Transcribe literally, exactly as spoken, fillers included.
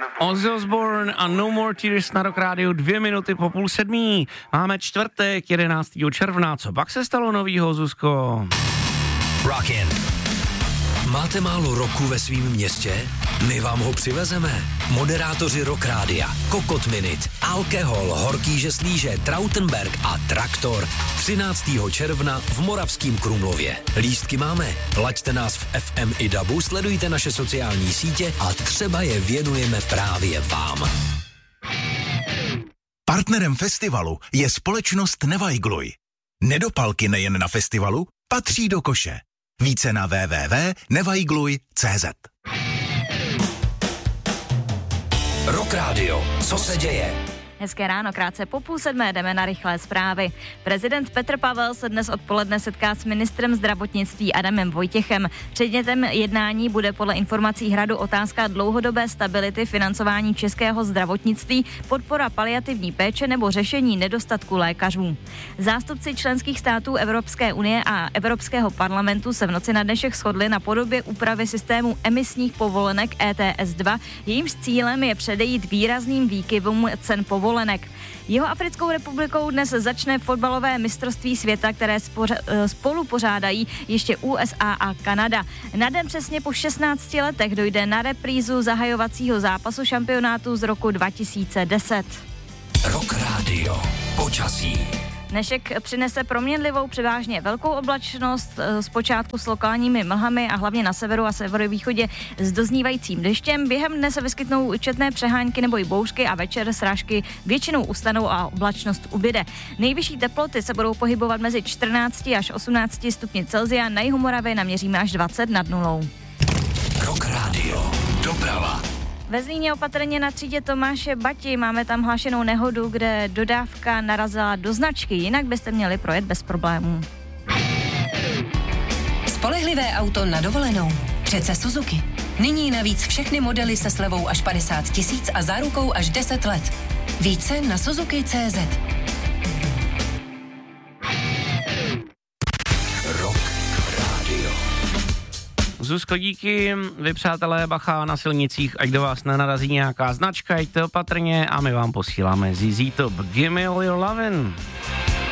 Ozzy Osbourne a No More Tears na Rock Rádiu, dvě minuty po půl sedmí. Máme čtvrtek, jedenáctého června. Co pak se stalo novýho, Zuzko? Rockin'. Máte málo roku ve svém městě? My vám ho přivezeme. Moderátoři Rock Rádia, Kokot Minute, Alkohol, Horký žeslíže, Trautenberg a Traktor. třináctého června v Moravském Krumlově. Lístky máme. Laďte nás v F M i dabu, sledujte naše sociální sítě a třeba je věnujeme právě vám. Partnerem festivalu je společnost Nevajgluj. Nedopalky nejen na festivalu, patří do koše. Více na w w w tečka nevajgluj tečka c z. Rock Radio, co se děje? Hezké ráno, krátce po půl sedmé jdeme na rychlé zprávy. Prezident Petr Pavel se dnes odpoledne setká s ministrem zdravotnictví Adamem Vojtěchem. Předmětem jednání bude podle informací Hradu otázka dlouhodobé stability financování českého zdravotnictví, podpora paliativní péče nebo řešení nedostatku lékařů. Zástupci členských států Evropské unie a Evropského parlamentu se v noci na dnešek shodli na podobě úpravy systému emisních povolenek E T S dva, jejímž cílem je předejít výrazným výkyvům cen povolenek. Jihoafrickou republikou dnes začne fotbalové mistrovství světa, které spoře- spolu pořádají ještě U S A a Kanada. Na den přesně po šestnácti letech dojde na reprízu zahajovacího zápasu šampionátu z roku dva tisíce deset. Rock Radio, počasí. Dnešek přinese proměnlivou převážně velkou oblačnost, zpočátku s lokálními mlhami a hlavně na severu a severovýchodě s doznívajícím deštěm. Během dne se vyskytnou četné přehánky nebo i bouřky a večer srážky většinou ustanou a oblačnost ubyde. Nejvyšší teploty se budou pohybovat mezi čtrnácti až osmnácti stupni Celsia, na jihu Moravy naměříme až dvacet nad nulou. Rock Radio, doprava. Ve Zlíně opatrně na třídě Tomáše Bati, máme tam hlášenou nehodu, kde dodávka narazila do značky, jinak byste měli projet bez problémů. Spolehlivé auto na dovolenou. Přece Suzuki. Nyní navíc všechny modely se slevou až padesát tisíc a zárukou až deset let. Více na Suzuki tečka cé zet. Rock Radio. Zuzko, díky. Vy, přátelé, bacha na silnicích, ať do vás nenarazí nějaká značka, jděte opatrně a my vám posíláme Z Z Top. Gimme all your lovin'.